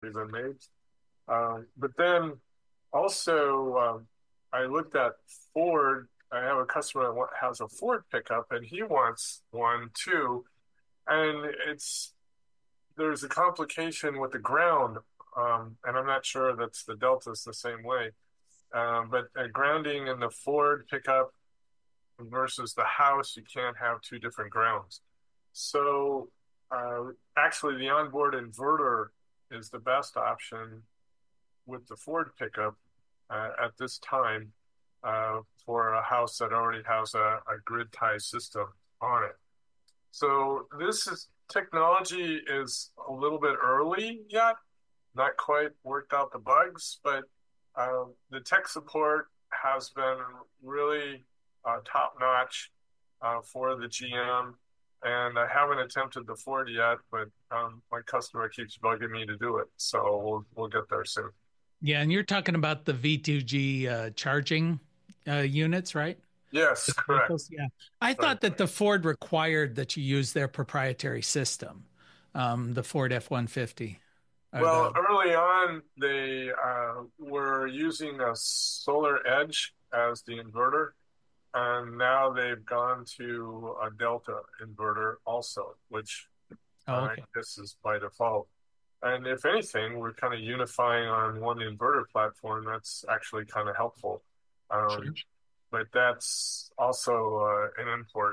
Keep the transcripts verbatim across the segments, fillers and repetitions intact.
already been made. Um, but then also, um, I looked at Ford. I have a customer that wa- has a Ford pickup, and he wants one too. And it's there's a complication with the ground, um, and I'm not sure that's the Delta's the same way. Um, but uh, grounding in the Ford pickup versus the house, you can't have two different grounds. So uh, actually, the onboard inverter is the best option with the Ford pickup uh, at this time uh, for a house that already has a, a grid tie system on it. So this is technology is a little bit early yet, not quite worked out the bugs, but uh, the tech support has been really uh, top notch uh, for the G M. And I haven't attempted the Ford yet, but um, my customer keeps bugging me to do it. So we'll we'll get there soon. Yeah, and you're talking about the V two G uh, charging uh, units, right? Yes, The correct. vehicles. Yeah, I Right. thought that the Ford required that you use their proprietary system, um, the Ford F one fifty or Well, the. early on, they uh, were using a Solar Edge as the inverter, and now they've gone to a Delta inverter also, which Oh, I okay. guess is by default. And if anything, we're kind of unifying on one inverter platform. That's actually kind of helpful. Sure. Um, but that's also uh, an import.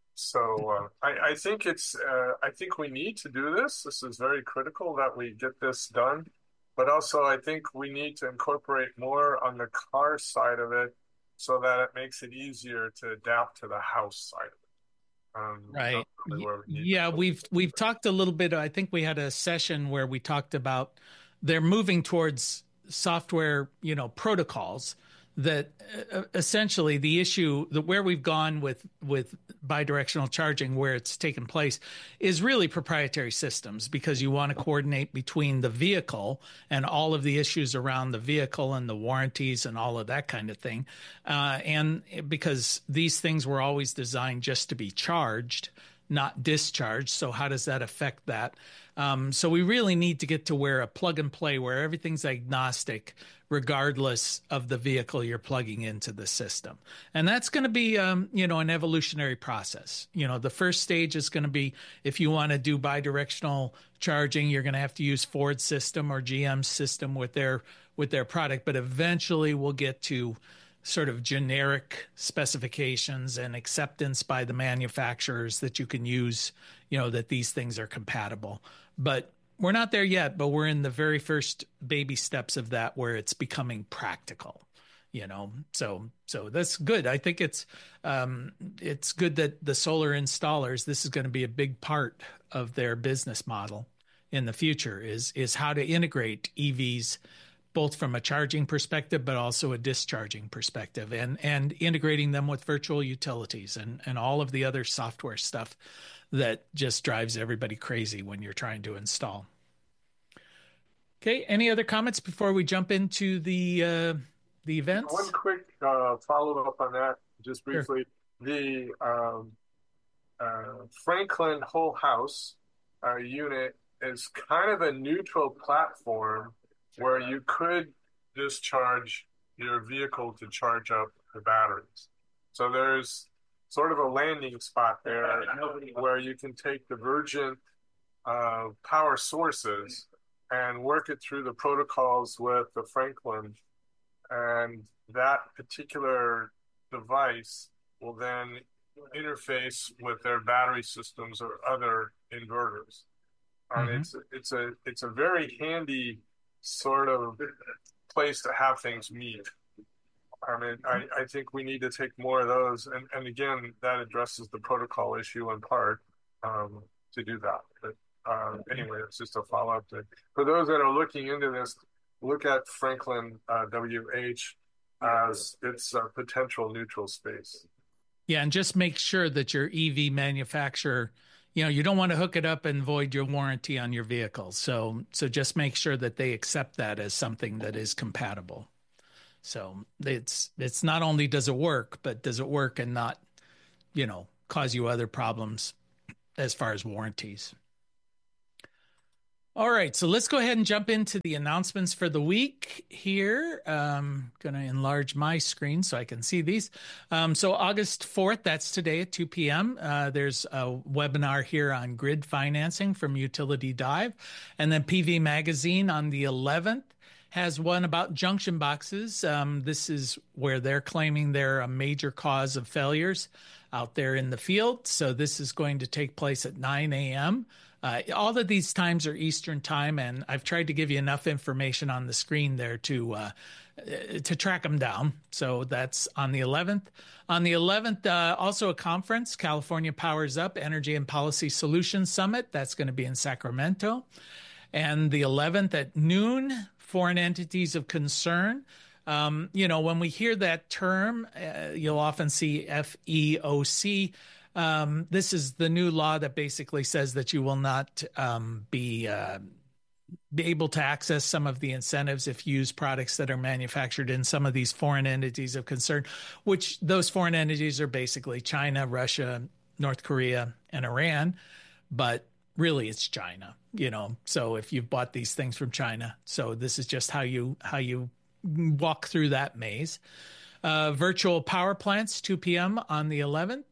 So uh, I, I think it's uh, I think we need to do this. This is very critical that we get this done. But also, I think we need to incorporate more on the car side of it so that it makes it easier to adapt to the house side of it. Um, Right. that's really Y- where we need to Yeah, focus. we've we've talked a little bit. I think we had a session where we talked about they're moving towards software, you know, protocols that uh, essentially the issue that where we've gone with with bidirectional charging where it's taken place is really proprietary systems because you want to coordinate between the vehicle and all of the issues around the vehicle and the warranties and all of that kind of thing. Uh, and because these things were always designed just to be charged, not discharged. So how does that affect that? Um, so we really need to get to where a plug and play, where everything's agnostic, regardless of the vehicle you're plugging into the system. And that's going to be, um, you know, an evolutionary process. You know, the first stage is going to be if you want to do bidirectional charging, you're going to have to use Ford's system or G M's system with their with their product. But eventually, we'll get to sort of generic specifications and acceptance by the manufacturers that you can use, you know, that these things are compatible. But we're not there yet, but we're in the very first baby steps of that where it's becoming practical, you know. So so that's good. I think it's um it's good that the solar installers, this is going to be a big part of their business model in the future is is how to integrate E Vs both from a charging perspective, but also a discharging perspective, and and integrating them with virtual utilities and and all of the other software stuff that just drives everybody crazy when you're trying to install. Okay, any other comments before we jump into the uh, the One events? quick uh, follow-up on that, just Sure. briefly. The um, uh, Franklin Whole House uh, unit is kind of a neutral platform where you could discharge your vehicle to charge up the batteries. So there's sort of a landing spot there where you can take the Virgin uh, power sources and work it through the protocols with the Franklin, and that particular device will then interface with their battery systems or other inverters. And Mm-hmm. it's it's a it's a very handy sort of place to have things meet. I mean, I, I think we need to take more of those, and, and again, that addresses the protocol issue in part um, to do that. But uh, anyway, it's just a follow up. To, for those that are looking into this, look at Franklin uh, W H as its uh, potential neutral space. Yeah, and just make sure that your E V manufacturer, you know, you don't want to hook it up and void your warranty on your vehicle. So so just make sure that they accept that as something that is compatible. So it's it's not only does it work, but does it work and not, you know, cause you other problems as far as warranties. All right, so let's go ahead and jump into the announcements for the week here. Um, going to enlarge my screen so I can see these. Um, so August fourth, that's today at two p m. Uh, there's a webinar here on grid financing from Utility Dive. And then P V Magazine on the eleventh has one about junction boxes. Um, this is where they're claiming they're a major cause of failures out there in the field. So this is going to take place at nine a m Uh, all of these times are Eastern time, and I've tried to give you enough information on the screen there to uh, to track them down. So that's on the eleventh. On the eleventh, uh, also a conference, California Powers Up Energy and Policy Solutions Summit. That's going to be in Sacramento. And the eleventh at noon, Foreign Entities of Concern. Um, you know, when we hear that term, uh, you'll often see F E O C. Um, this is the new law that basically says that you will not um, be uh, be able to access some of the incentives if you use products that are manufactured in some of these foreign entities of concern, which those foreign entities are basically China, Russia, North Korea, and Iran. But really, it's China, you know. So if you've bought these things from China, so this is just how you how you walk through that maze. Uh, virtual power plants, two p m on the eleventh.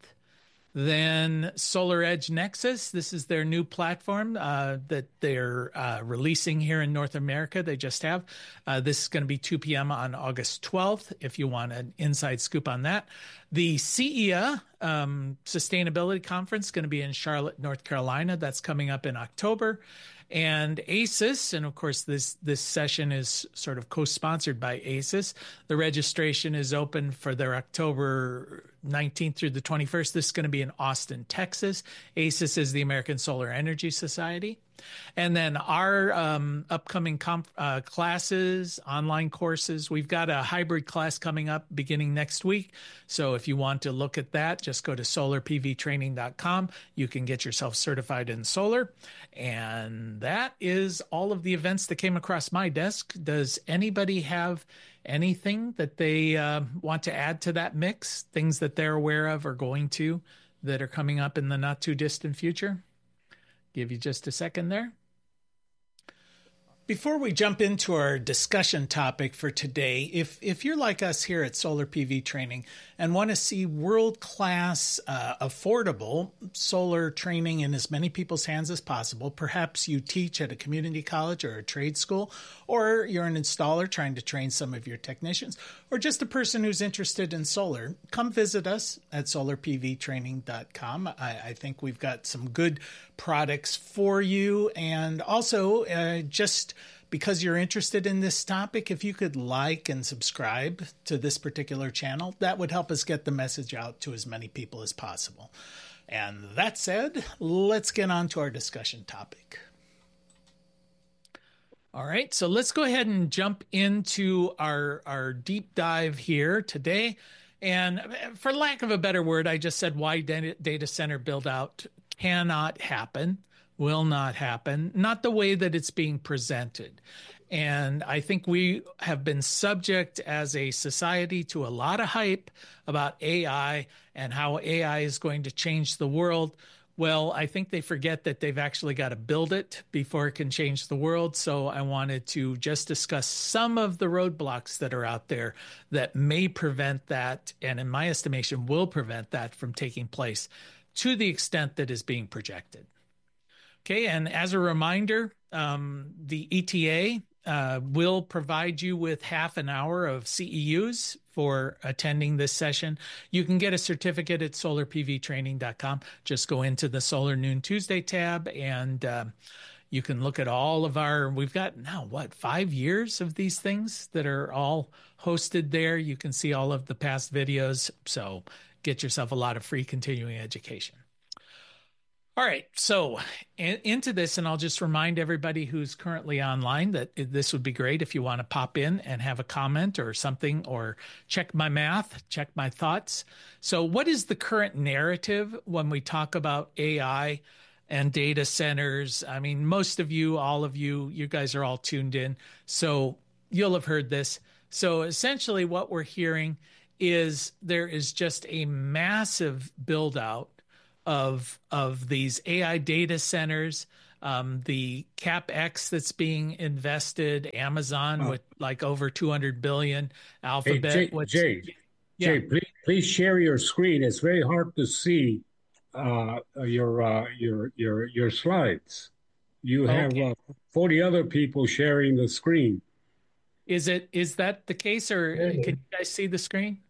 Then Solar Edge Nexus. This is their new platform uh, that they're uh, releasing here in North America. They just have. Uh, this is going to be two p m on August twelfth, if you want an inside scoop on that. The C E A um, Sustainability Conference is going to be in Charlotte, North Carolina. That's coming up in October. And A S I S, and of course this this session is sort of co-sponsored by A S I S. The registration is open for their October nineteenth through the twenty-first. This is going to be in Austin, Texas. A S I S is the American Solar Energy Society. And then our um, upcoming comp- uh, classes, online courses, we've got a hybrid class coming up beginning next week. So if you want to look at that, just go to solar p v training dot com. You can get yourself certified in solar. And that is all of the events that came across my desk. Does anybody have anything that they uh, want to add to that mix? Things that they're aware of or going to that are coming up in the not too distant future? Give you just a second there. Before we jump into our discussion topic for today, if if you're like us here at Solar P V Training and want to see world-class, uh, affordable solar training in as many people's hands as possible, perhaps you teach at a community college or a trade school, or you're an installer trying to train some of your technicians, or just a person who's interested in solar, come visit us at solar p v training dot com. I, I think we've got some good products for you. And also, uh, just because you're interested in this topic, if you could like and subscribe to this particular channel, that would help us get the message out to as many people as possible. And that said, let's get on to our discussion topic. All right, so let's go ahead and jump into our, our deep dive here today. And for lack of a better word, I just said why data center build out cannot happen, will not happen, not the way that it's being presented. And I think we have been subject as a society to a lot of hype about A I and how A I is going to change the world. Well, I think they forget that they've actually got to build it before it can change the world. So I wanted to just discuss some of the roadblocks that are out there that may prevent that, and in my estimation, will prevent that from taking place to the extent that is being projected. Okay, and as a reminder, um, the E T A uh, will provide you with half an hour of C E Us for attending this session. You can get a certificate at solar p v training dot com. Just go into the Solar Noon Tuesday tab and uh, you can look at all of our, we've got now, what, five years of these things that are all hosted there. You can see all of the past videos. So get yourself a lot of free continuing education. All right, so in, into this, and I'll just remind everybody who's currently online that this would be great if you want to pop in and have a comment or something, or check my math, check my thoughts. So what is the current narrative when we talk about A I and data centers? I mean, most of you, all of you, you guys are all tuned in, so you'll have heard this. So essentially what we're hearing is there is just a massive build out of of these A I data centers. Um, the CapEx that's being invested, Amazon Uh, with like over two hundred billion, hey, Alphabet Jay, with, Jay, yeah. Jay, please, please share your screen. It's very hard to see uh, your uh, your your your slides. You have Okay. uh, forty other people sharing the screen. Is it, is that the case, or can you guys see the screen?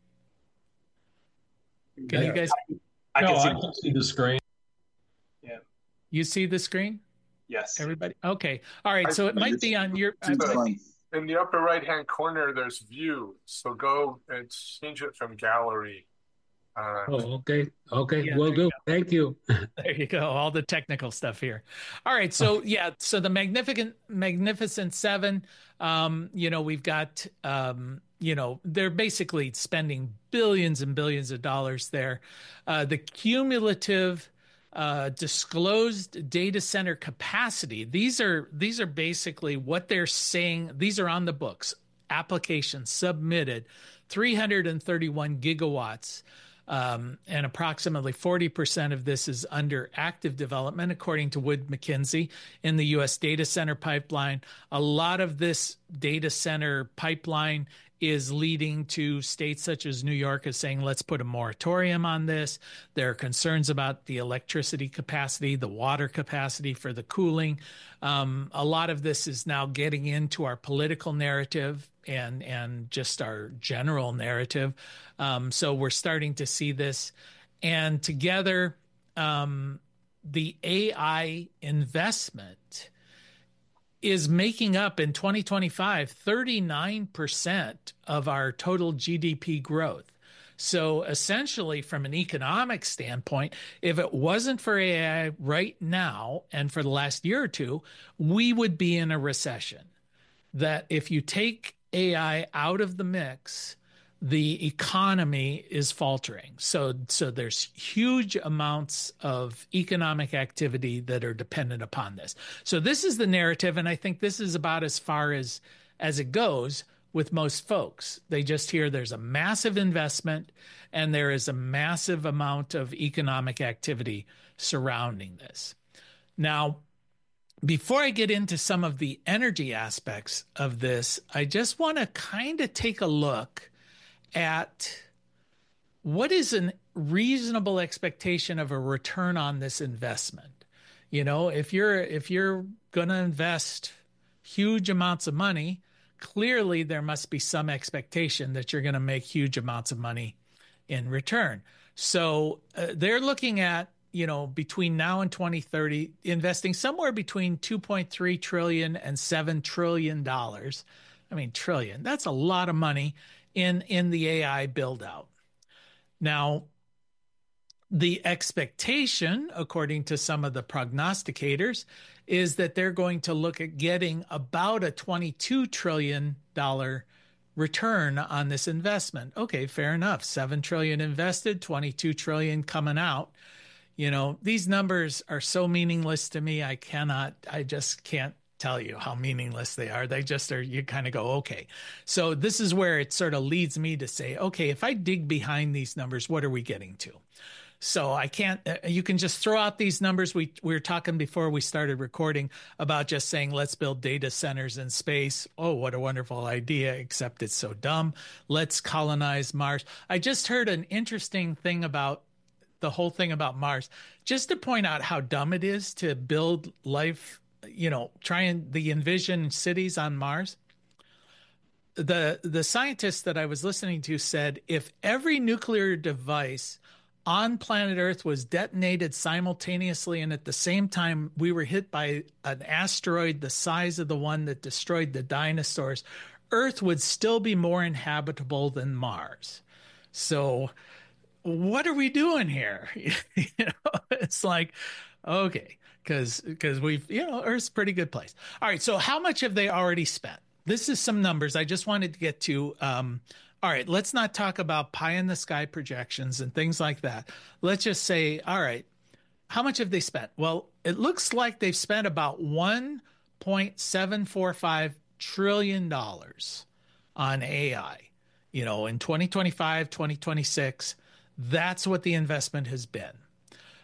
Can you Yeah. guys, I can No, see. I can see the screen. Yeah. you see the screen? Yes. Everybody? Okay. All right. I So it might It's, be on your, it's it might So be, fine. in the upper right-hand corner, there's view. So go and change it from gallery. Uh, Oh, okay. Okay, yeah, will there you do. go. Thank you. There you go. All the technical stuff here. All right. So yeah. So the magnificent, magnificent seven. Um, you know, we've got. Um, you know, they're basically spending billions and billions of dollars there. Uh, the cumulative uh, disclosed data center capacity. These are these are basically what they're saying. These are on the books. Applications submitted, three hundred thirty-one gigawatts. Um, and approximately forty percent of this is under active development, according to Wood Mackenzie, in the U S data center pipeline. A lot of this data center pipeline is leading to states such as New York as saying, let's put a moratorium on this. There are concerns about the electricity capacity, the water capacity for the cooling. Um, a lot of this is now getting into our political narrative and and just our general narrative. Um, so we're starting to see this. And together, um, the A I investment is making up in twenty twenty-five thirty-nine percent of our total G D P growth. So essentially, from an economic standpoint, if it wasn't for A I right now and for the last year or two, we would be in a recession. That if you take A I out of the mix, the economy is faltering. So, so there's huge amounts of economic activity that are dependent upon this. So this is the narrative, and I think this is about as far as as it goes with most folks. They just hear there's a massive investment and there is a massive amount of economic activity surrounding this. Now, before I get into some of the energy aspects of this, I just want to kind of take a look at what is a reasonable expectation of a return on this investment. You know, if you're if you're going to invest huge amounts of money, clearly there must be some expectation that you're going to make huge amounts of money in return. So uh, they're looking at, you know, between now and twenty thirty, investing somewhere between two point three trillion and seven trillion dollars. I mean, trillion, that's a lot of money in, in the A I build out. Now, the expectation, according to some of the prognosticators, is that they're going to look at getting about a twenty-two trillion dollars return on this investment. Okay, fair enough. seven trillion dollars invested, twenty-two trillion dollars coming out. You know, these numbers are so meaningless to me. I cannot, I just can't tell you how meaningless they are. They just are, you kind of go, okay. So this is where it sort of leads me to say, okay, if I dig behind these numbers, what are we getting to? So I can't, you can just throw out these numbers. We, we were talking before we started recording about just saying, let's build data centers in space. Oh, what a wonderful idea, except it's so dumb. Let's colonize Mars. I just heard an interesting thing about the whole thing about Mars, just to point out how dumb it is to build life, you know, try and the envision cities on Mars. The, the scientist that I was listening to said, if every nuclear device on planet Earth was detonated simultaneously, and at the same time we were hit by an asteroid the size of the one that destroyed the dinosaurs, Earth would still be more inhabitable than Mars. So what are we doing here? You know, it's like, okay, because because we've, you know, Earth's a pretty good place. All right, so how much have they already spent? This is some numbers I just wanted to get to. Um, all right, let's not talk about pie in the sky projections and things like that. Let's just say, all right, how much have they spent? Well, it looks like they've spent about one point seven four five trillion dollars on A I, you know, in twenty twenty-five, twenty twenty-six. That's what the investment has been.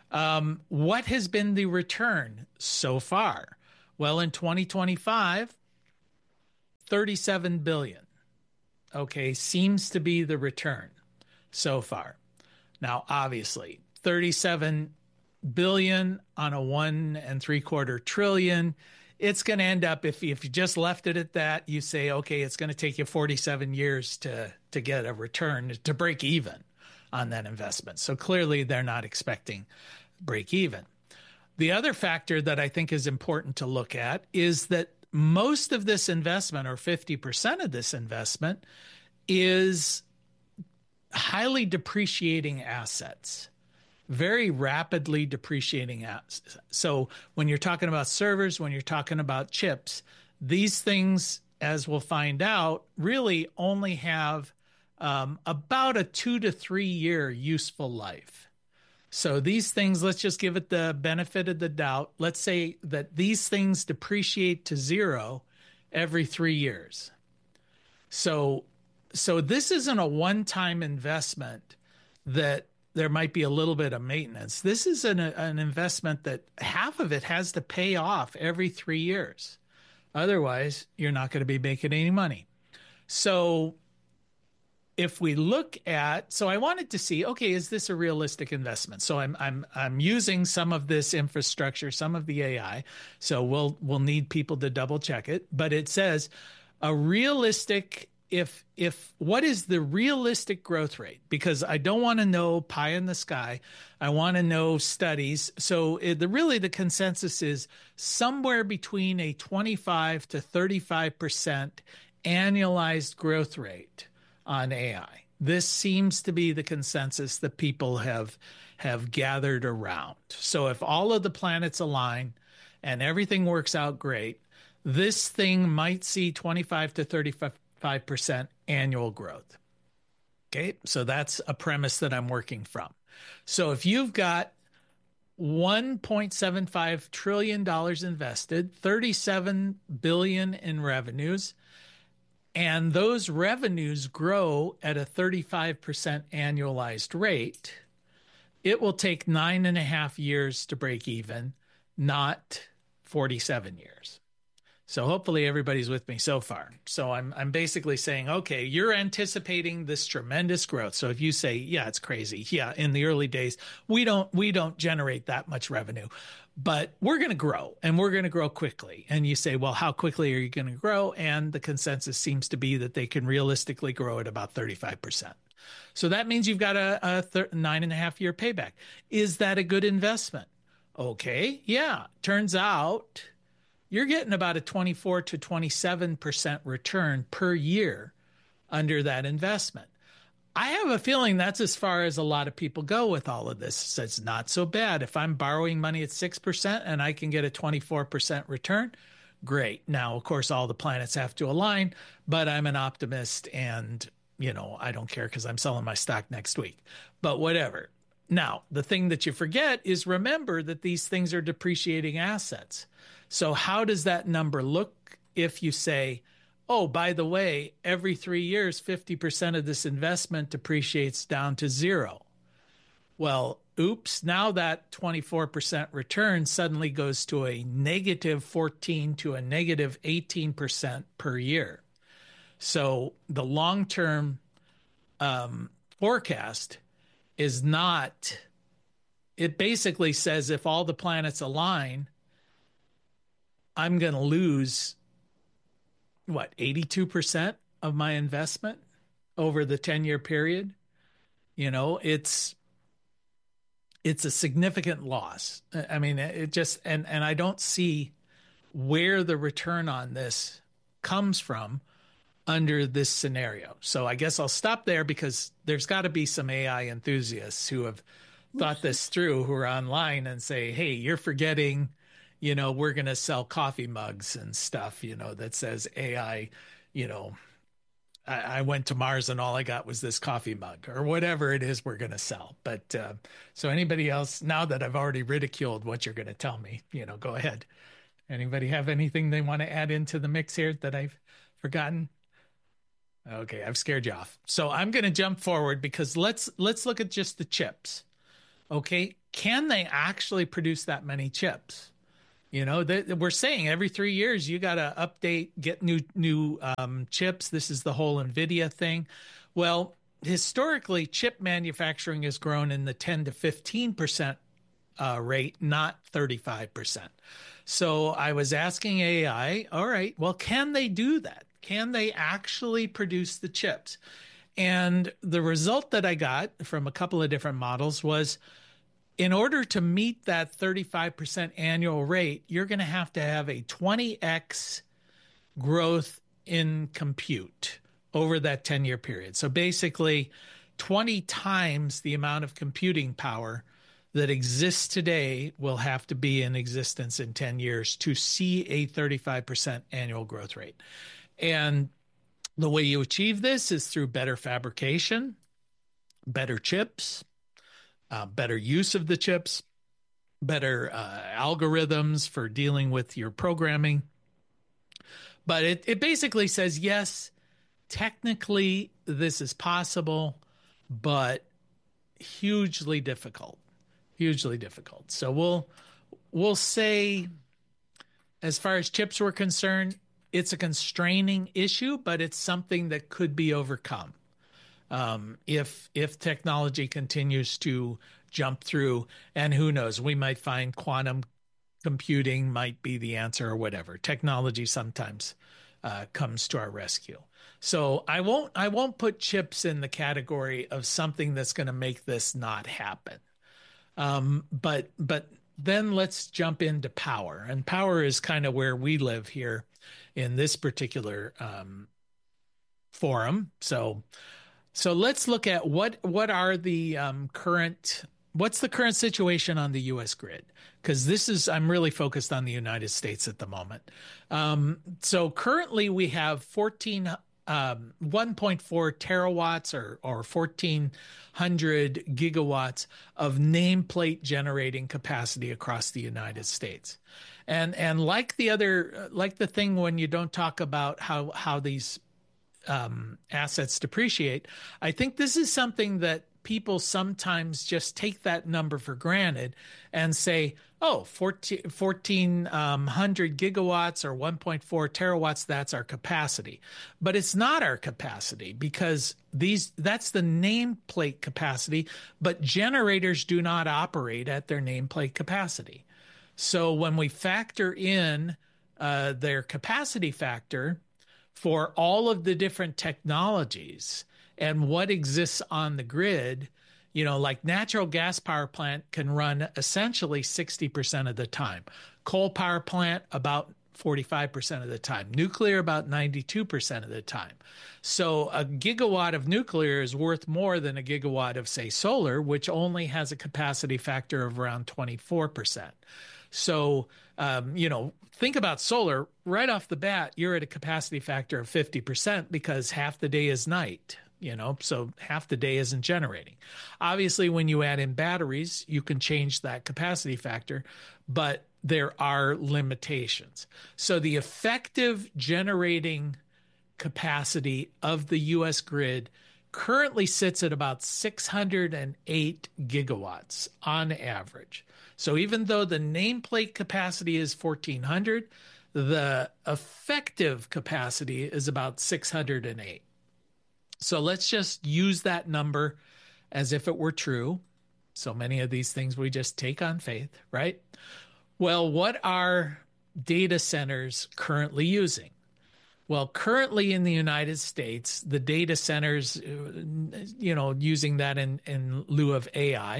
Um, what has been the return so far? Well, in twenty twenty-five, thirty-seven billion. Okay, seems to be the return so far. Now, obviously, thirty-seven billion on a one and three quarter trillion. It's going to end up, if, if you just left it at that, you say, okay, it's going to take you forty-seven years to, to get a return, to break even on that investment. So clearly they're not expecting break even. The other factor that I think is important to look at is that most of this investment, or fifty percent of this investment, is highly depreciating assets, very rapidly depreciating assets. So when you're talking about servers, when you're talking about chips, these things, as we'll find out, really only have um, about a two to three year useful life. So these things, let's just give it the benefit of the doubt. Let's say that these things depreciate to zero every three years. So, so this isn't a one-time investment that there might be a little bit of maintenance. This is an, an investment that half of it has to pay off every three years. Otherwise, you're not going to be making any money. So if we look at, so I wanted to see, okay, is this a realistic investment? So I'm I'm I'm using some of this infrastructure, some of the A I. So we'll we'll need people to double check it. But it says a realistic, if if what is the realistic growth rate? Because I don't want to know pie in the sky. I want to know studies. So it, the really the consensus is somewhere between a twenty-five to thirty-five percent annualized growth rate on A I. This seems to be the consensus that people have have gathered around. So if all of the planets align and everything works out great, this thing might see twenty-five to thirty-five percent annual growth. Okay, so that's a premise that I'm working from. So if you've got one point seven five trillion dollars invested, thirty-seven billion dollars in revenues, and those revenues grow at a thirty-five percent annualized rate, it will take nine and a half years to break even, not forty-seven years. So hopefully everybody's with me so far. So I'm I'm basically saying, okay, you're anticipating this tremendous growth. So if you say, yeah, it's crazy. Yeah, in the early days, we don't we don't generate that much revenue, but we're going to grow and we're going to grow quickly. And you say, well, how quickly are you going to grow? And the consensus seems to be that they can realistically grow at about thirty-five percent. So that means you've got a, a th- nine and a half year payback. Is that a good investment? Okay, yeah. Turns out you're getting about a twenty-four to twenty-seven percent return per year under that investment. I have a feeling that's as far as a lot of people go with all of this. So it's not so bad. If I'm borrowing money at six percent and I can get a twenty-four percent return, great. Now, of course, all the planets have to align, but I'm an optimist and, you know, I don't care because I'm selling my stock next week, but whatever. Now, the thing that you forget is remember that these things are depreciating assets. So how does that number look if you say, oh, by the way, every three years, fifty percent of this investment depreciates down to zero? Well, oops, now that twenty-four percent return suddenly goes to a negative fourteen to a negative eighteen percent per year. So the long-term um, forecast is not, it basically says if all the planets align, I'm going to lose, what, eighty-two percent of my investment over the ten-year period? You know, it's it's a significant loss. I mean, it just, and, and I don't see where the return on this comes from under this scenario. So I guess I'll stop there because there's got to be some A I enthusiasts who have thought this through, who are online and say, hey, you're forgetting, you know, we're going to sell coffee mugs and stuff, you know, that says A I, you know, I, I went to Mars and all I got was this coffee mug or whatever it is we're going to sell. But uh, so anybody else, now that I've already ridiculed what you're going to tell me, you know, go ahead. Anybody have anything they want to add into the mix here that I've forgotten? Okay, I've scared you off. So I'm going to jump forward because let's let's look at just the chips. Okay, can they actually produce that many chips? You know, they, we're saying every three years you got to update, get new new um, chips. This is the whole NVIDIA thing. Well, historically, chip manufacturing has grown in the ten to fifteen percent uh, rate, not thirty-five percent. So I was asking A I, all right, well, can they do that? Can they actually produce the chips? And the result that I got from a couple of different models was, in order to meet that thirty-five percent annual rate, you're going to have to have a twenty x growth in compute over that ten-year period. So basically, twenty times the amount of computing power that exists today will have to be in existence in ten years to see a thirty-five percent annual growth rate. And the way you achieve this is through better fabrication, better chips, Uh, better use of the chips, better uh, algorithms for dealing with your programming. But it, it basically says, yes, technically this is possible, but hugely difficult, hugely difficult. So we'll we'll say, as far as chips were concerned, it's a constraining issue, but it's something that could be overcome. Um, if if technology continues to jump through, and who knows, we might find quantum computing might be the answer or whatever. Technology sometimes uh, comes to our rescue. So I won't I won't put chips in the category of something that's going to make this not happen. Um, but but then let's jump into power, and power is kind of where we live here in this particular um, forum. So. So let's look at what what are the um, current what's the current situation on the U S grid, because this is I'm really focused on the United States at the moment. Um, so currently we have fourteen um, one point four terawatts or or fourteen hundred gigawatts of nameplate generating capacity across the United States, and and like the other like the thing when you don't talk about how how these Um, assets depreciate, I think this is something that people sometimes just take that number for granted and say, oh, fourteen hundred gigawatts or one point four terawatts, that's our capacity. But it's not our capacity, because these that's the nameplate capacity, but generators do not operate at their nameplate capacity. So when we factor in uh, their capacity factor for all of the different technologies and what exists on the grid, you know, like natural gas power plant can run essentially sixty percent of the time. Coal power plant about forty-five percent of the time. Nuclear about ninety-two percent of the time. So a gigawatt of nuclear is worth more than a gigawatt of, say, solar, which only has a capacity factor of around twenty-four percent. So, um, you know, think about solar right off the bat, you're at a capacity factor of fifty percent because half the day is night, you know, so half the day isn't generating. Obviously, when you add in batteries, you can change that capacity factor, but there are limitations. So the effective generating capacity of the U S grid currently sits at about six hundred eight gigawatts on average. So even though the nameplate capacity is fourteen hundred, the effective capacity is about six hundred eight. So let's just use that number as if it were true. So many of these things we just take on faith, right? Well, what are data centers currently using? Well, currently in the United States, the data centers, you know, using that in, in lieu of A I,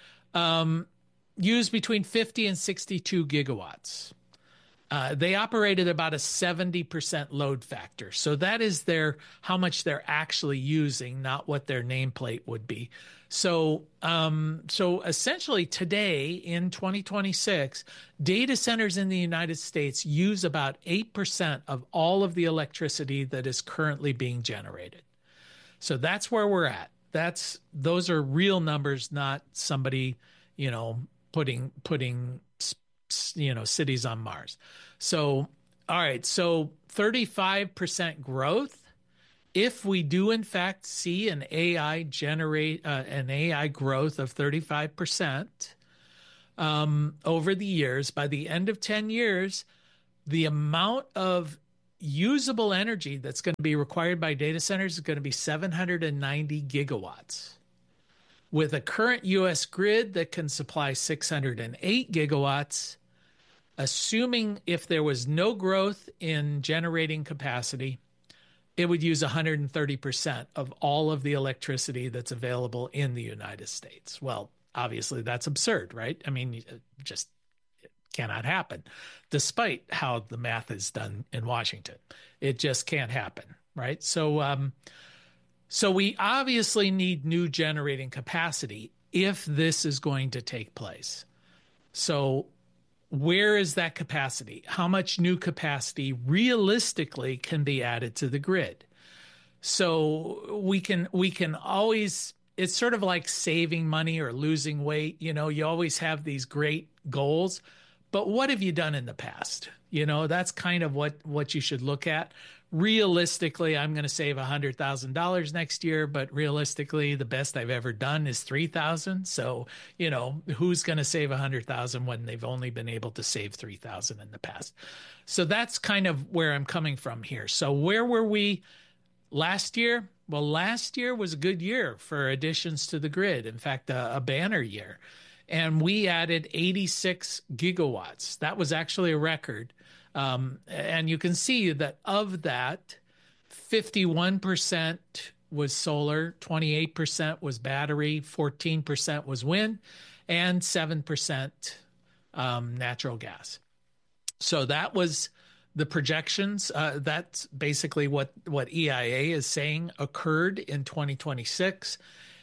um, use between fifty and sixty-two gigawatts. Uh, they operate at about a seventy percent load factor. So that is their how much they're actually using, not what their nameplate would be. So, um, so essentially today in twenty twenty-six, data centers in the United States use about eight percent of all of the electricity that is currently being generated. So that's where we're at. That's those are real numbers, not somebody, you know, putting putting you know cities on Mars. So, all right, so thirty-five percent growth. If we do in fact see an A I generate uh, an A I growth of thirty-five percent, um, over the years. By the end of ten years, the amount of usable energy that's going to be required by data centers is going to be seven hundred ninety gigawatts. With a current U S grid that can supply six hundred eight gigawatts, assuming if there was no growth in generating capacity, it would use one hundred thirty percent of all of the electricity that's available in the United States. Well, obviously that's absurd, right? I mean, it just it cannot happen, despite how the math is done in Washington. It just can't happen, right? So, um, so we obviously need new generating capacity if this is going to take place. So where is that capacity? How much new capacity realistically can be added to the grid? So we can we can always, it's sort of like saving money or losing weight. You know, you always have these great goals, but what have you done in the past? You know, that's kind of what, what you should look at. Realistically, I'm going to save one hundred thousand dollars next year, but realistically, the best I've ever done is three thousand dollars. So, you know, who's going to save one hundred thousand dollars when they've only been able to save three thousand dollars in the past? So that's kind of where I'm coming from here. So where were we last year? Well, last year was a good year for additions to the grid. In fact, a, a banner year. And we added eighty-six gigawatts. That was actually a record. Um, and you can see that of that, fifty-one percent was solar, twenty-eight percent was battery, fourteen percent was wind, and seven percent um, natural gas. So that was the projections. Uh, that's basically what, what E I A is saying occurred in twenty twenty-six.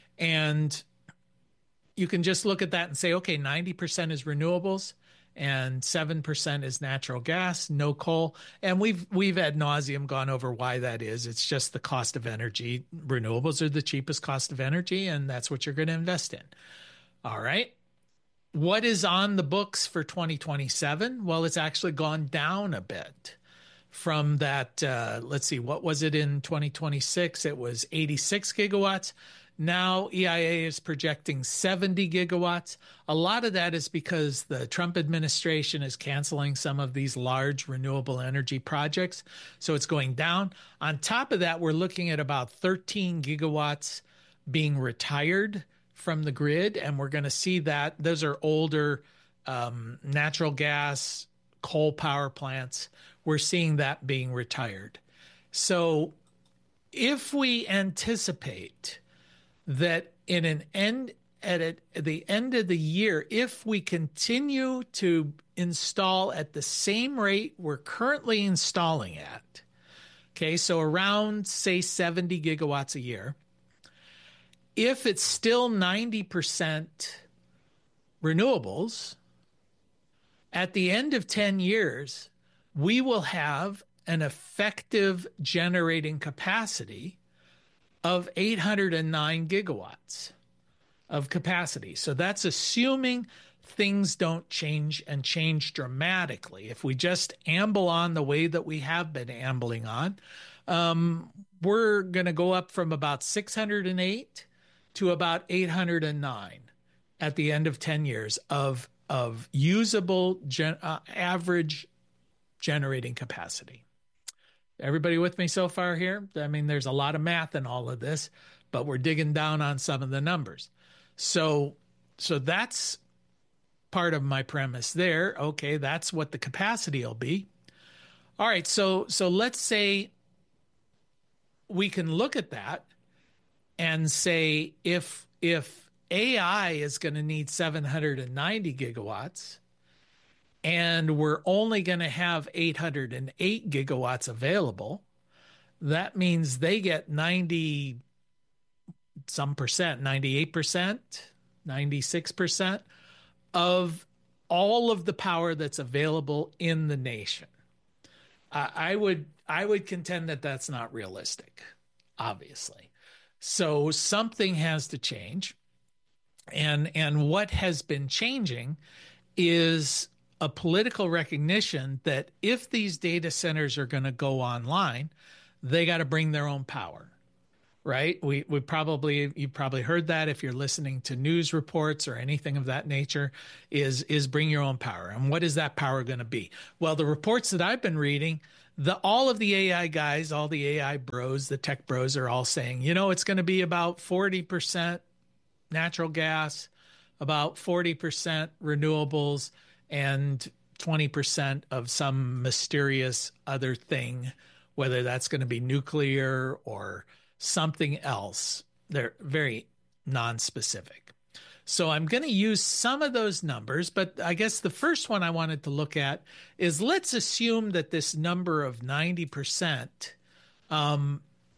And you can just look at that and say, okay, ninety percent is renewables, and seven percent is natural gas, no coal. And we've we've ad nauseum gone over why that is. It's just the cost of energy. Renewables are the cheapest cost of energy, and that's what you're going to invest in. All right. What is on the books for twenty twenty-seven? Well, it's actually gone down a bit from that. Uh, let's see, what was it in twenty twenty-six? It was eighty-six gigawatts. Now E I A is projecting seventy gigawatts. A lot of that is because the Trump administration is canceling some of these large renewable energy projects. So it's going down. On top of that, we're looking at about thirteen gigawatts being retired from the grid. And we're going to see that those are older um, natural gas, coal power plants. We're seeing that being retired. So if we anticipate that in an end at, a, at the end of the year, if we continue to install at the same rate we're currently installing at, okay, so around, say, seventy gigawatts a year, if it's still ninety percent renewables, at the end of ten years, we will have an effective generating capacity of eight hundred nine gigawatts of capacity. So that's assuming things don't change and change dramatically. If we just amble on the way that we have been ambling on, um, we're going to go up from about six hundred eight to about eight hundred nine at the end of ten years of, of usable gen, uh, average generating capacity. Everybody with me so far here? I mean, there's a lot of math in all of this, but we're digging down on some of the numbers. So, so that's part of my premise there. Okay, that's what the capacity will be. All right, so so let's say we can look at that and say if if A I is going to need seven hundred ninety gigawatts, and we're only going to have eight hundred eight gigawatts available, that means they get ninety some percent, ninety-eight percent, ninety-six percent of all of the power that's available in the nation. Uh, I would I would contend that that's not realistic, obviously. So something has to change. And, and what has been changing is a political recognition that if these data centers are going to go online, they got to bring their own power. right? We we probably you probably heard that if you're listening to news reports or anything of that nature, is is bring your own power. And what is that power going to be? Well, the reports that I've been reading, the all of the A I guys, all the A I bros, the tech bros are all saying, you know, it's going to be about forty percent natural gas, about forty percent renewables, and twenty percent of some mysterious other thing, whether that's going to be nuclear or something else. They're very non-specific. So I'm going to use some of those numbers, but I guess the first one I wanted to look at is, let's assume that this number of ninety percent, um,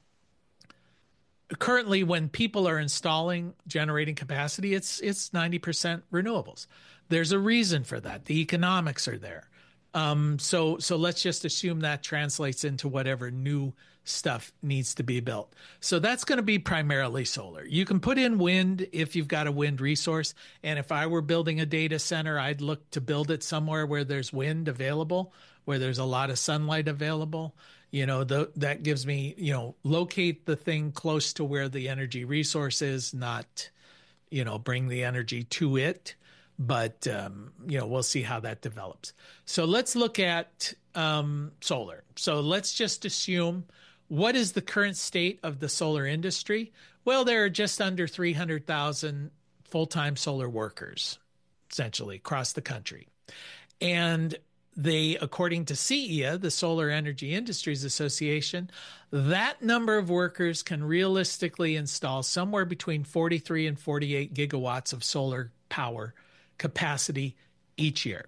currently when people are installing generating capacity, it's it's ninety percent renewables. There's a reason for that. The economics are there. Um, so so let's just assume that translates into whatever new stuff needs to be built. So that's going to be primarily solar. You can put in wind if you've got a wind resource. And if I were building a data center, I'd look to build it somewhere where there's wind available, where there's a lot of sunlight available. You know, the, that gives me, you know, locate the thing close to where the energy resource is, not, you know, bring the energy to it. But, um, you know, we'll see how that develops. So let's look at um, solar. So let's just assume, what is the current state of the solar industry? Well, there are just under three hundred thousand full-time solar workers, essentially, across the country. And they, according to C E A, the Solar Energy Industries Association, that number of workers can realistically install somewhere between forty-three and forty-eight gigawatts of solar power capacity each year.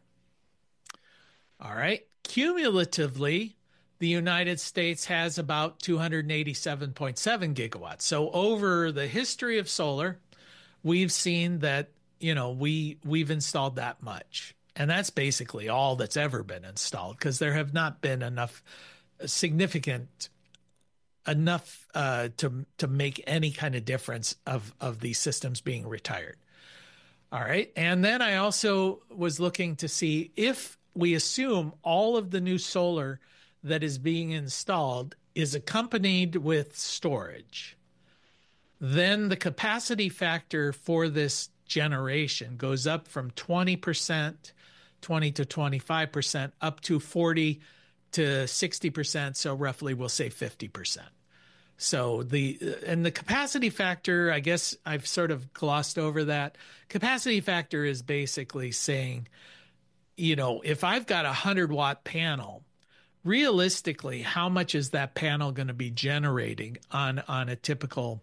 All right. Cumulatively, the United States has about two hundred eighty-seven point seven gigawatts. So over the history of solar, we've seen that, you know, we we've installed that much. And that's basically all that's ever been installed, because there have not been enough significant enough uh, to to make any kind of difference of of these systems being retired. All right. And then I also was looking to see, if we assume all of the new solar that is being installed is accompanied with storage, then the capacity factor for this generation goes up from twenty percent, twenty to twenty-five percent, up to forty to sixty percent. So roughly we'll say fifty percent. So the, and the capacity factor, I guess I've sort of glossed over that. Capacity factor is basically saying, you know, if I've got a hundred watt panel, realistically, how much is that panel going to be generating on, on a typical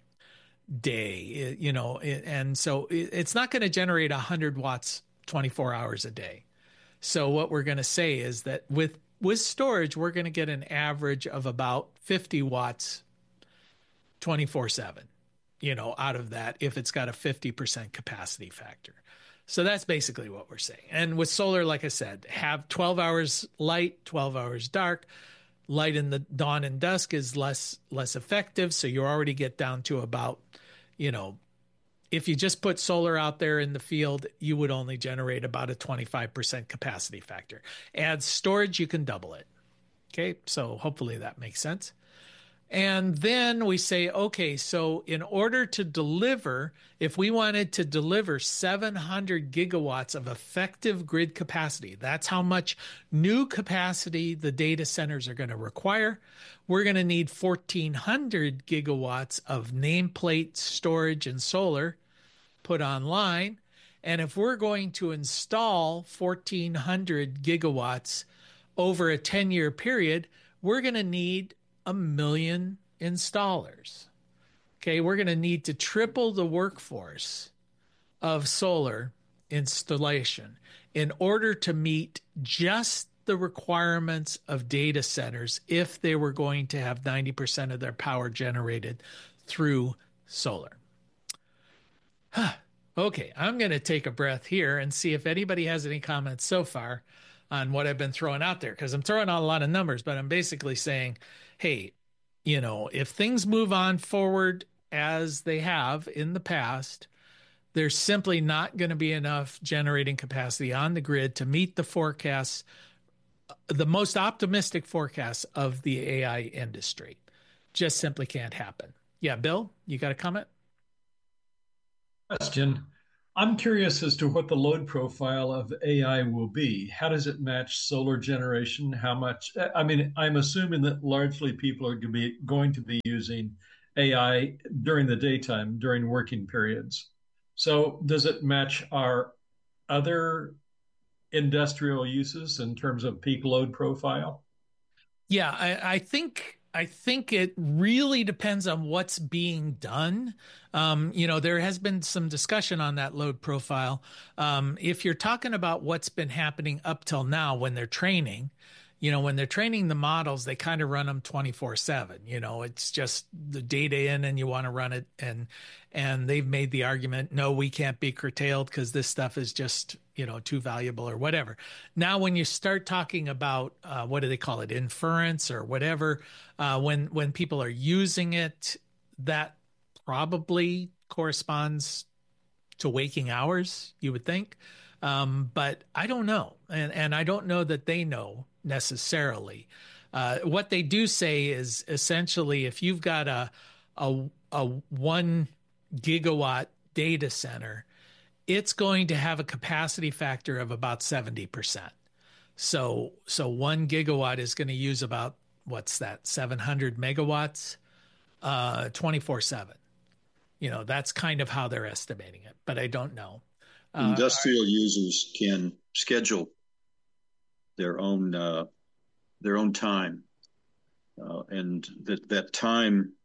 day? You know, and so it's not going to generate a hundred watts twenty-four hours a day. So what we're going to say is that with, with storage, we're going to get an average of about fifty watts twenty-four seven, you know, out of that, if it's got a fifty percent capacity factor. So that's basically what we're saying. And with solar, like I said, have twelve hours light, twelve hours dark. Light in the dawn and dusk is less less effective. So you already get down to about, you know, if you just put solar out there in the field, you would only generate about a twenty-five percent capacity factor. Add storage, you can double it. Okay, so hopefully that makes sense. And then we say, okay, so in order to deliver, if we wanted to deliver seven hundred gigawatts of effective grid capacity, that's how much new capacity the data centers are going to require. We're going to need fourteen hundred gigawatts of nameplate storage and solar put online. And if we're going to install fourteen hundred gigawatts over a ten-year period, we're going to need a million installers. Okay, we're going to need to triple the workforce of solar installation in order to meet just the requirements of data centers if they were going to have ninety percent of their power generated through solar. Okay, I'm going to take a breath here and see if anybody has any comments so far on what I've been throwing out there, because I'm throwing out a lot of numbers, but I'm basically saying, hey, you know, if things move on forward as they have in the past, there's simply not going to be enough generating capacity on the grid to meet the forecasts, the most optimistic forecasts of the A I industry. Just simply can't happen. Yeah, Bill, you got a comment? Question. I'm curious as to what the load profile of A I will be. How does it match solar generation? How much? I mean, I'm assuming that largely people are going to be, going to be using A I during the daytime, during working periods. So, does it match our other industrial uses in terms of peak load profile? Yeah, I, I think I think it really depends on what's being done. Um, you know, there has been some discussion on that load profile. Um, if you're talking about what's been happening up till now when they're training, you know, when they're training the models, they kind of run them twenty-four seven. You know, it's just the data in and you want to run it. And, and they've made the argument, no, we can't be curtailed because this stuff is just, you know, too valuable or whatever. Now, when you start talking about, uh, what do they call it? Inference or whatever, uh, when, when people are using it, that probably corresponds to waking hours, you would think. Um, but I don't know. And, and I don't know that they know necessarily. Uh, what they do say is essentially if you've got a, a, a one gigawatt data center, it's going to have a capacity factor of about seventy percent. So, so one gigawatt is going to use about, what's that, seven hundred megawatts, uh, twenty-four seven. You know, that's kind of how they're estimating it, but I don't know. Uh, Industrial users can schedule their own uh, their own time, uh, and that that time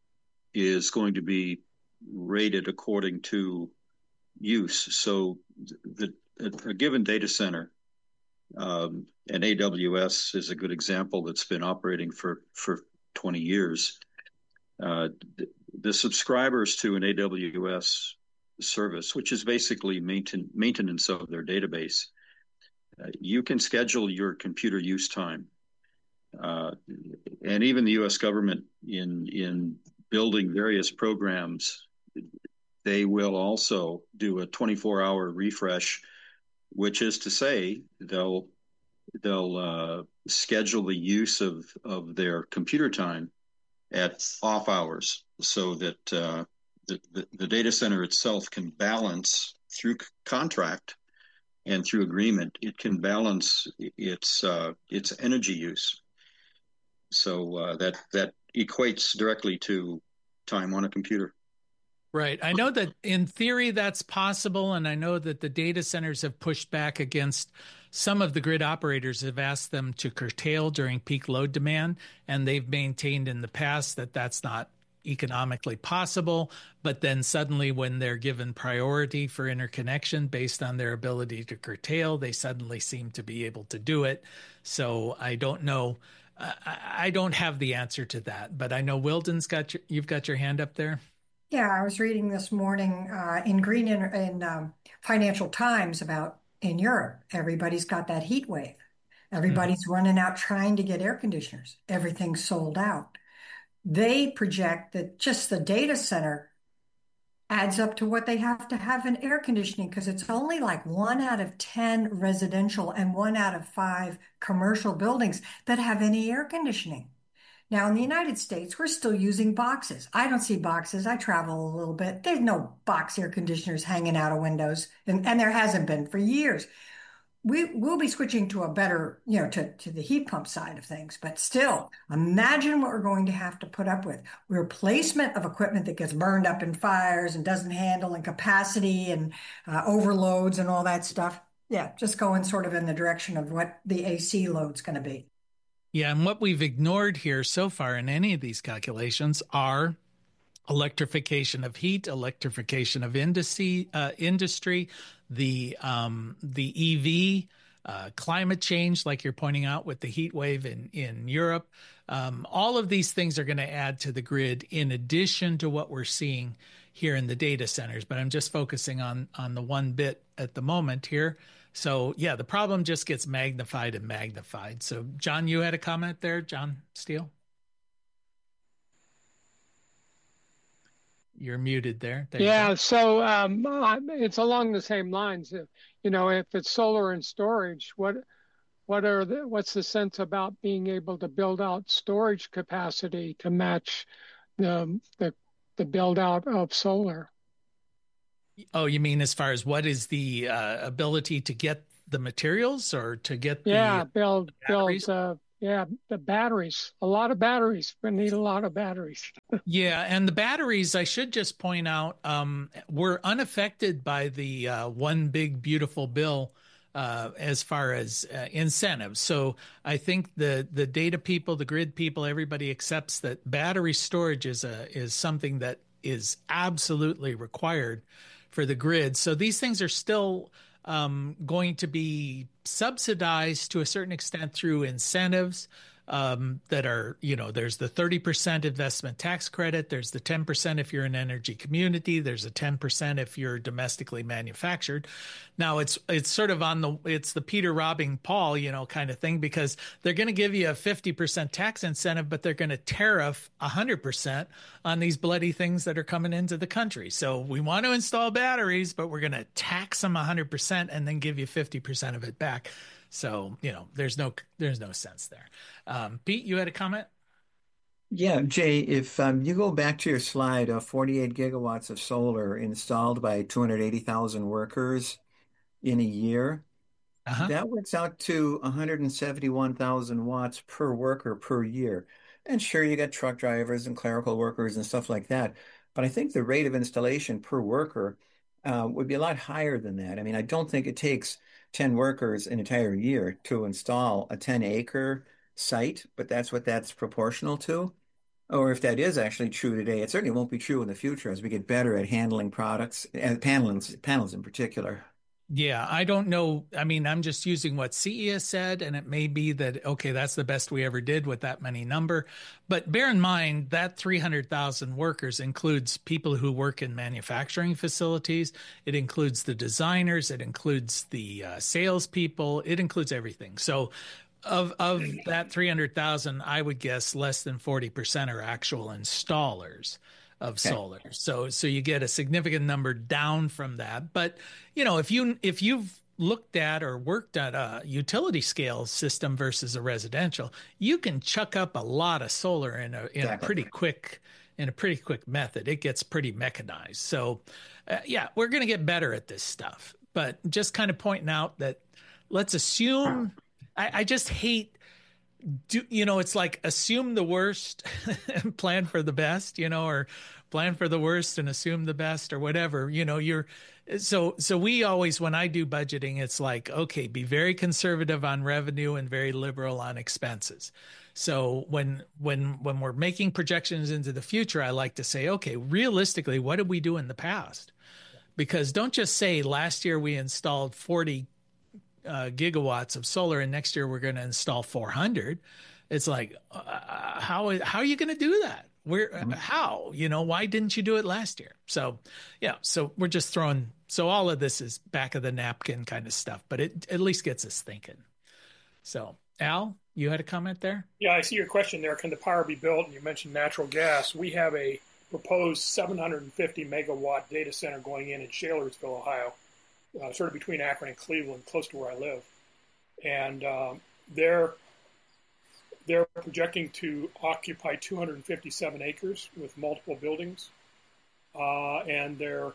is going to be rated according to use. So, the, a given data center, um, and A W S is a good example that's been operating for for twenty years. Uh, the, the subscribers to an A W S service, which is basically maintain, maintenance of their database, uh, you can schedule your computer use time. Uh, and even the U S government in in building various programs, they will also do a twenty-four hour refresh, which is to say they'll they'll uh, schedule the use of, of their computer time at off hours so that uh, the, the, the data center itself can balance through contract and through agreement. It can balance its uh, its energy use. So uh, that that equates directly to time on a computer. Right. I know that in theory that's possible, and I know that the data centers have pushed back against some of the grid operators have asked them to curtail during peak load demand, and they've maintained in the past that that's not economically possible. But then suddenly when they're given priority for interconnection based on their ability to curtail, they suddenly seem to be able to do it. So I don't know. I don't have the answer to that, but I know Wilden's got your, you've got your hand up there. Yeah, I was reading this morning uh, in Green in, in um, Financial Times about in Europe, everybody's got that heat wave. Everybody's mm-hmm. running out trying to get air conditioners. Everything's sold out. They project that just the data center adds up to what they have to have in air conditioning because it's only like one out of ten residential and one out of five commercial buildings that have any air conditioning. Now, in the United States, we're still using boxes. I don't see boxes. I travel a little bit. There's no box air conditioners hanging out of windows, and, and there hasn't been for years. We, we'll be switching to a better, you know, to, to the heat pump side of things. But still, imagine what we're going to have to put up with. Replacement of equipment that gets burned up in fires and doesn't handle and capacity and uh, overloads and all that stuff. Yeah, just going sort of in the direction of what the A C load's going to be. Yeah, and what we've ignored here so far in any of these calculations are electrification of heat, electrification of industry, uh, industry, the um, the E V, uh, climate change, like you're pointing out with the heat wave in in Europe. Um, all of these things are going to add to the grid in addition to what we're seeing here in the data centers. But I'm just focusing on on the one bit at the moment here. So, yeah, the problem just gets magnified and magnified. So, John, you had a comment there, John Steele? You're muted there. there yeah, so um, it's along the same lines. You know, if it's solar and storage, what what are the, what's the sense about being able to build out storage capacity to match the, the the build out of solar. Oh, you mean as far as what is the uh, ability to get the materials or to get Yeah, the build batteries? build uh, yeah, the batteries. A lot of batteries. We need a lot of batteries. Yeah, and the batteries, I should just point out, um, were unaffected by the uh, one big beautiful bill uh, as far as uh, incentives. So I think the the data people, the grid people, everybody accepts that battery storage is a is something that is absolutely required for the grid. So these things are still um, going to be subsidized to a certain extent through incentives um, that are, you know, there's the thirty percent investment tax credit. There's the ten percent if you're an energy community. There's a ten percent if you're domestically manufactured. Now it's, it's sort of on the, it's the Peter robbing Paul, you know, kind of thing, because they're going to give you a fifty percent tax incentive, but they're going to tariff one hundred percent on these bloody things that are coming into the country. So we want to install batteries, but we're going to tax them one hundred percent and then give you fifty percent of it back. So, you know, there's no there's no sense there. Um, Pete, you had a comment? Yeah, Jay, if um, you go back to your slide of forty-eight gigawatts of solar installed by two hundred eighty thousand workers in a year, Uh-huh. that works out to one hundred seventy-one thousand watts per worker per year. And sure, you got truck drivers and clerical workers and stuff like that. But I think the rate of installation per worker uh, would be a lot higher than that. I mean, I don't think it takes ten workers an entire year to install a ten acre site, but that's what that's proportional to. Or if that is actually true today, it certainly won't be true in the future as we get better at handling products and panels, panels in particular. Yeah, I don't know. I mean, I'm just using what C E S said, and it may be that, okay, that's the best we ever did with that many number. But bear in mind that three hundred thousand workers includes people who work in manufacturing facilities. It includes the designers. It includes the uh, salespeople. It includes everything. So of, of that three hundred thousand, I would guess less than forty percent are actual installers of Okay. solar. So so you get a significant number down from that. But you know, if you if you've looked at or worked at a utility scale system versus a residential, you can chuck up a lot of solar in a in Exactly. a pretty quick in a pretty quick method. It gets pretty mechanized. So uh, yeah, we're going to get better at this stuff. But just kind of pointing out that let's assume I, I just hate do you know it's like assume the worst and plan for the best, you know, or plan for the worst and assume the best or whatever, you know. You're so so we always, when I do budgeting, it's like, okay, be very conservative on revenue and very liberal on expenses. So when when when we're making projections into the future, I like to say, okay, realistically, what did we do in the past? Because don't just say last year we installed forty Uh, gigawatts of solar and next year we're going to install four hundred. It's like, uh, how how are you going to do that? Where mm-hmm. how, you know, why didn't you do it last year? So yeah, so we're just throwing, so all of this is back of the napkin kind of stuff, but it at least gets us thinking. So Al, you had a comment there? Yeah, I see your question there. Can the power be built? And you mentioned natural gas. We have a proposed seven hundred fifty megawatt data center going in in Shalersville, Ohio. Uh, sort of between Akron and Cleveland, close to where I live, and um, they're they're projecting to occupy two hundred fifty-seven acres with multiple buildings, uh, and they're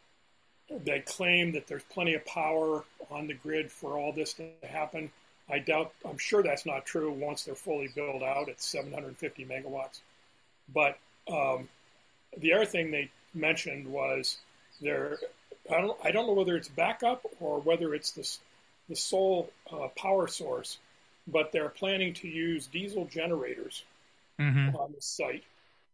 they claim that there's plenty of power on the grid for all this to happen. I doubt. I'm sure that's not true once they're fully built out at seven hundred fifty megawatts. But um, the other thing they mentioned was they're I don't, I don't know whether it's backup or whether it's the, the sole uh, power source, but they're planning to use diesel generators mm-hmm. on the site.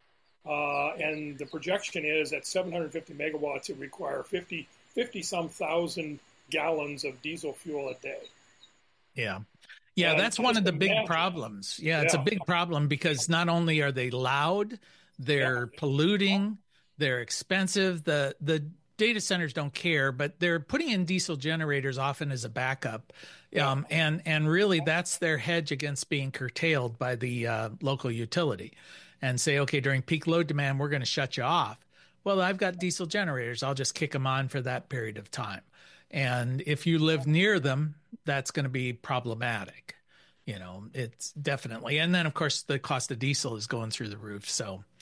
Uh, and the projection is at seven hundred fifty megawatts, it require fifty, fifty some thousand gallons of diesel fuel a day. Yeah. Yeah, and that's one of the big imagine. problems. Yeah, it's yeah. a big problem because not only are they loud, they're yeah. polluting, they're expensive. The the data centers don't care, but they're putting in diesel generators often as a backup. Yeah. Um, and, and really that's their hedge against being curtailed by the uh, local utility and say, okay, during peak load demand, we're going to shut you off. Well, I've got diesel generators. I'll just kick them on for that period of time. And if you live near them, that's going to be problematic. You know, it's definitely. And then, of course, the cost of diesel is going through the roof. So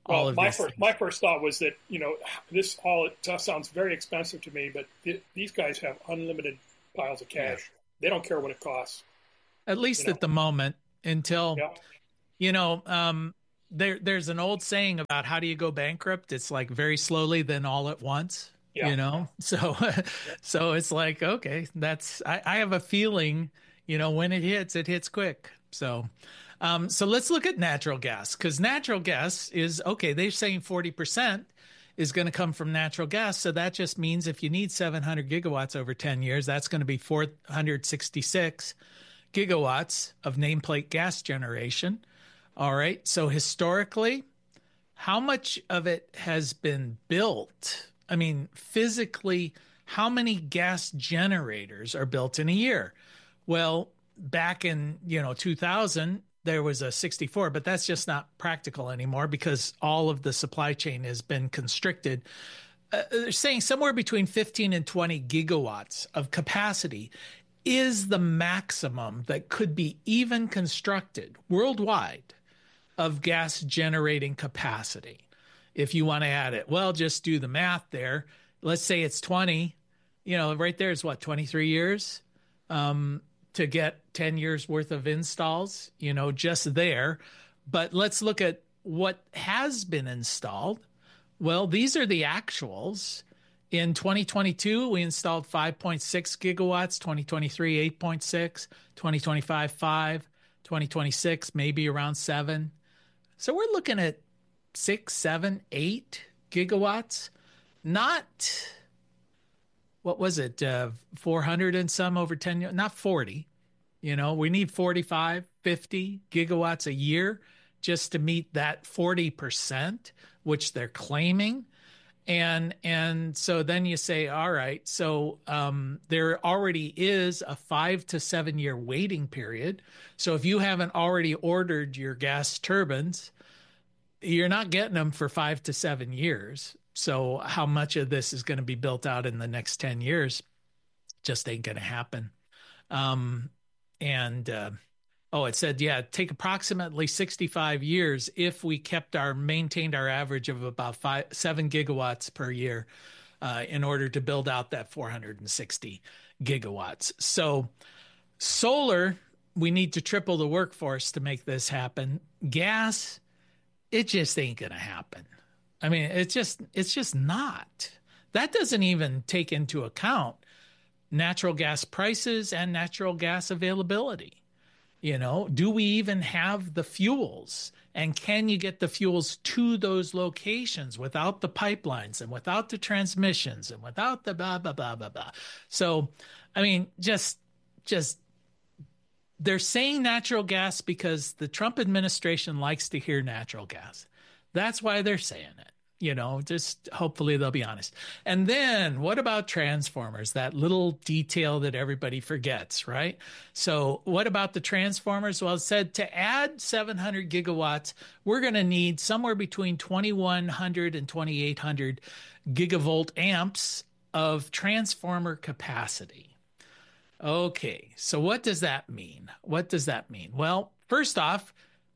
all well, of my this. first, my first thought was that, you know, this all it sounds very expensive to me, but th- these guys have unlimited piles of cash. Yeah. They don't care what it costs. At least you know? At the moment, until, yeah. you know, um, there there's an old saying about how do you go bankrupt? It's like very slowly, then all at once. Yeah. You know, so yeah. so it's like, okay, that's I, I have a feeling, you know, when it hits, it hits quick. So um, so let's look at natural gas, because natural gas is okay. They're saying forty percent is going to come from natural gas. So that just means if you need seven hundred gigawatts over ten years, that's going to be four hundred sixty-six gigawatts of nameplate gas generation. All right. So historically, how much of it has been built? I mean, physically, how many gas generators are built in a year? Well, back in, you know, two thousand, there was a sixty-four, but that's just not practical anymore because all of the supply chain has been constricted. Uh, they're saying somewhere between fifteen and twenty gigawatts of capacity is the maximum that could be even constructed worldwide of gas generating capacity. If you want to add it, well, just do the math there. Let's say it's twenty, you know, right there is what, twenty-three years um, to get ten years worth of installs, you know, just there. But let's look at what has been installed. Well, these are the actuals. In twenty twenty-two, we installed five point six gigawatts, twenty twenty-three, eight point six, twenty twenty-five, five, twenty twenty-six, maybe around seven. So we're looking at six, seven, eight gigawatts, not, what was it, uh, four hundred and some over ten years, not forty. You know, we need forty-five, fifty gigawatts a year just to meet that forty percent, which they're claiming. And and so then you say, all right, so um, there already is a five to seven year waiting period. So if you haven't already ordered your gas turbines, you're not getting them for five to seven years. So how much of this is going to be built out in the next ten years just ain't going to happen. Um, and uh, oh, it said, yeah, take approximately sixty-five years if we kept our maintained our average of about five, seven gigawatts per year uh, in order to build out that four hundred sixty gigawatts. So solar, we need to triple the workforce to make this happen. Gas, it just ain't going to happen. I mean, it's just, it's just not. That doesn't even take into account natural gas prices and natural gas availability. You know, do we even have the fuels? And can you get the fuels to those locations without the pipelines and without the transmissions and without the blah, blah, blah, blah, blah. So, I mean, just, just, they're saying natural gas because the Trump administration likes to hear natural gas. That's why they're saying it. You know, just hopefully they'll be honest. And then what about transformers? That little detail that everybody forgets, right? So what about the transformers? Well, it said to add seven hundred gigawatts, we're going to need somewhere between twenty-one hundred and twenty-eight hundred gigavolt amps of transformer capacity. Okay, so what does that mean? What does that mean? Well, first off,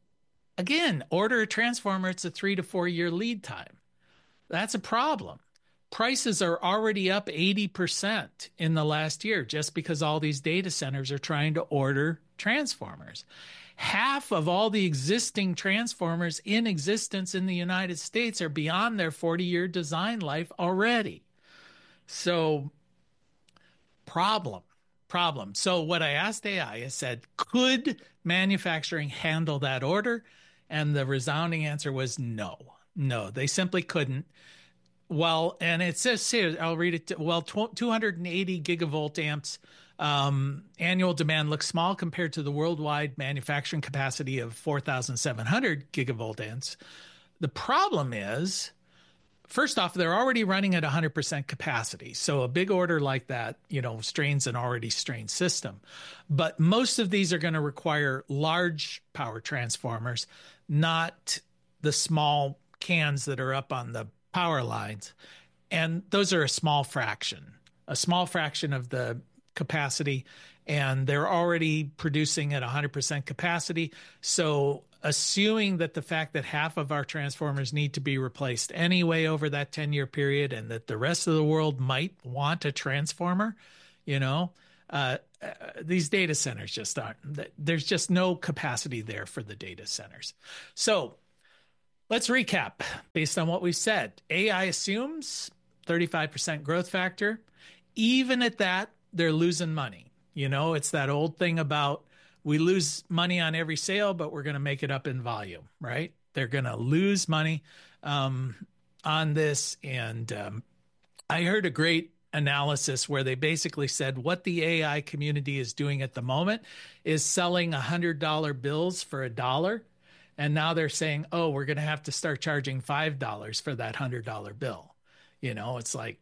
again, order a transformer, it's a three to four year lead time. That's a problem. Prices are already up eighty percent in the last year just because all these data centers are trying to order transformers. Half of all the existing transformers in existence in the United States are beyond their forty year design life already. So, problem, problem. So what I asked A I, I said, could manufacturing handle that order? And the resounding answer was no. No, they simply couldn't. Well, and it says here, I'll read it. Well, two hundred eighty gigavolt amps um, annual demand looks small compared to the worldwide manufacturing capacity of four thousand seven hundred gigavolt amps. The problem is, first off, they're already running at one hundred percent capacity. So a big order like that, you know, strains an already strained system. But most of these are going to require large power transformers, not the small cans that are up on the power lines. And those are a small fraction, a small fraction of the capacity. And they're already producing at one hundred percent capacity. So assuming that the fact that half of our transformers need to be replaced anyway over that ten-year period, and that the rest of the world might want a transformer, you know, uh, uh, these data centers just aren't, there's just no capacity there for the data centers. So let's recap based on what we've said. A I assumes thirty-five percent growth factor. Even at that, they're losing money. You know, it's that old thing about we lose money on every sale, but we're going to make it up in volume, right? They're going to lose money um, on this. And um, I heard a great analysis where they basically said what the A I community is doing at the moment is selling one hundred dollar bills for a dollar. And now they're saying, oh, we're going to have to start charging five dollars for that one hundred dollar bill. You know, it's like,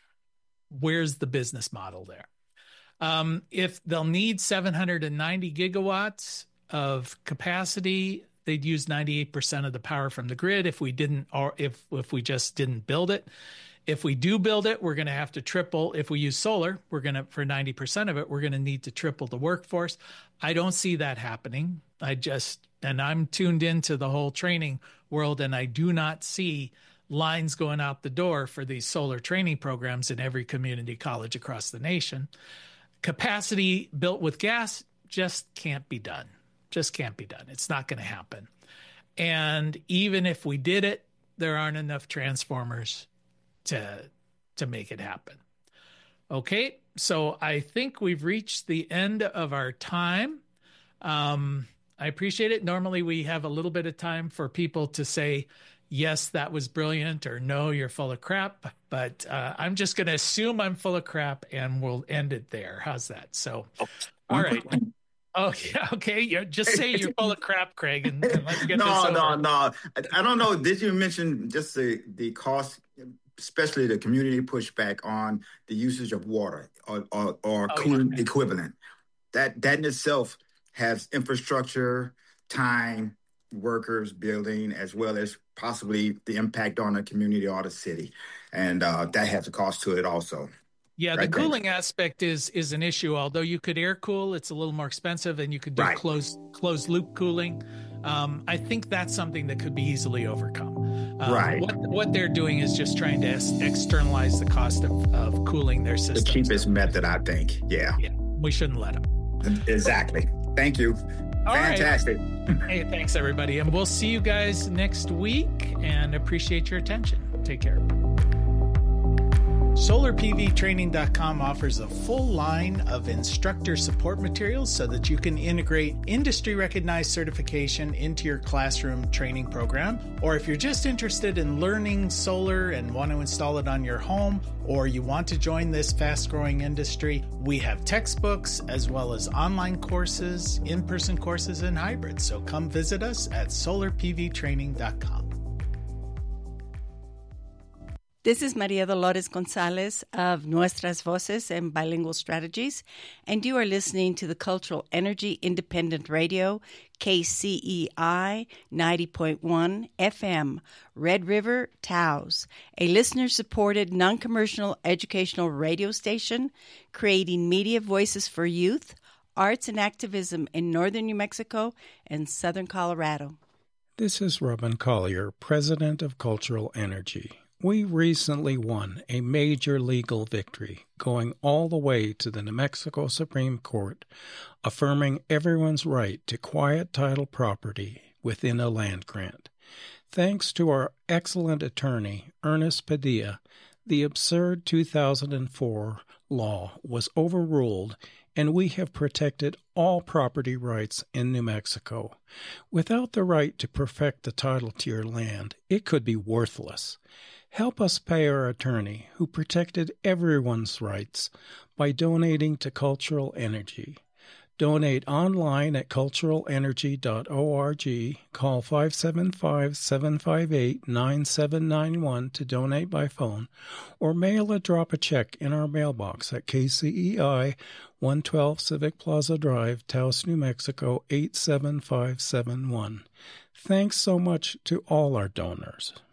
where's the business model there? Um, if they'll need seven hundred ninety gigawatts of capacity, they'd use ninety-eight percent of the power from the grid if we didn't, or if, if we just didn't build it. If we do build it, we're going to have to triple. If we use solar, we're going to, for ninety percent of it, we're going to need to triple the workforce. I don't see that happening. I just, and I'm tuned into the whole training world, and I do not see lines going out the door for these solar training programs in every community college across the nation. Capacity built with gas just can't be done. Just can't be done. It's not going to happen. And even if we did it, there aren't enough transformers to to make it happen. Okay, so I think we've reached the end of our time. Um, I appreciate it. Normally we have a little bit of time for people to say, yes, that was brilliant, or no, you're full of crap. But uh, I'm just going to assume I'm full of crap, and we'll end it there. How's that? So, oh, all right. Oh, yeah. Okay. You just say you're full of crap, Craig, and, and let's get no, this over. No, no, no. I don't know. Did you mention just the, the cost, especially the community pushback on the usage of water or, or, or oh, cooling yeah. equivalent? That, that in itself has infrastructure, time, workers, building, as well as possibly the impact on the community or the city. And uh, that has a cost to it also. Yeah, the right cooling there. aspect is is an issue. Although you could air cool, it's a little more expensive, and you could do right. closed closed loop cooling. Um, I think that's something that could be easily overcome. Um, right. What what they're doing is just trying to ex- externalize the cost of, of cooling their systems. The cheapest method, I think. Yeah. Yeah, we shouldn't let them. Exactly. Thank you. All Fantastic. Right. Hey, thanks everybody, and we'll see you guys next week. And appreciate your attention. Take care. Solar P V Training dot com offers a full line of instructor support materials so that you can integrate industry-recognized certification into your classroom training program. Or if you're just interested in learning solar and want to install it on your home, or you want to join this fast-growing industry, we have textbooks as well as online courses, in-person courses, and hybrids. So come visit us at Solar P V Training dot com. This is Maria Dolores Gonzalez of Nuestras Voces and Bilingual Strategies, and you are listening to the Cultural Energy Independent Radio, K C E I ninety point one F M, Red River, Taos, a listener-supported, non-commercial educational radio station creating media voices for youth, arts, and activism in northern New Mexico and southern Colorado. This is Robin Collier, president of Cultural Energy. We recently won a major legal victory, going all the way to the New Mexico Supreme Court, affirming everyone's right to quiet title property within a land grant. Thanks to our excellent attorney, Ernest Padilla, the absurd two thousand four law was overruled, and we have protected all property rights in New Mexico. Without the right to perfect the title to your land, it could be worthless. Help us pay our attorney, who protected everyone's rights, by donating to Cultural Energy. Donate online at cultural energy dot org, call five seven five, seven five eight, nine seven nine one to donate by phone, or mail or drop a check in our mailbox at K C E I, one twelve Civic Plaza Drive, Taos, New Mexico, eight seven five seven one. Thanks so much to all our donors.